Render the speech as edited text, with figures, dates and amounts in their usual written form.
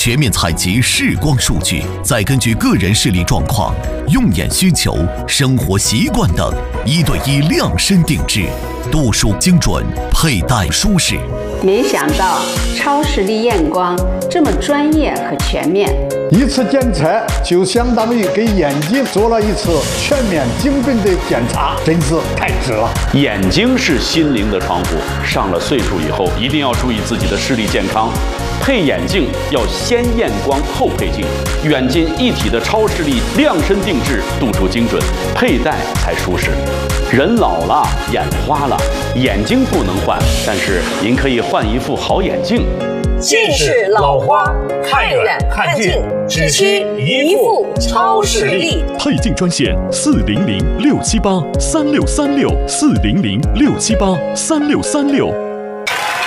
全面采集视光数据，再根据个人视力状况、用眼需求、生活习惯等，1对1量身定制，度数精准，佩戴舒适。 没想到超视力验光这么专业和全面， 一次检测就相当于给眼睛做了一次全面精准的检查，真是太值了。 眼睛是心灵的窗户，上了岁数以后一定要注意自己的视力健康。配眼镜要先验光后配镜，远近一体的超视力量身定制，度数精准，佩戴才舒适。人老了，眼花了，眼睛不能换，但是您可以换一副好眼镜。 近视老花，看远看近，只需一副超视力。 配镜专线400-678-3636，400-678-3636。